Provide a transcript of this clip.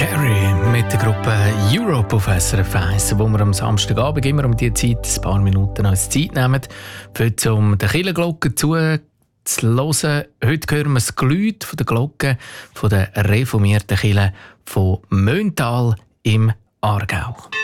Carey mit der Gruppe Europe auf SRF 1, wo wir am Samstagabend immer um diese Zeit ein paar Minuten als Zeit nehmen, um die Kirchenglocken zu hören. Heute hören wir das Geläut von der Glocke von der reformierten Kirche von Möntal im Aargau.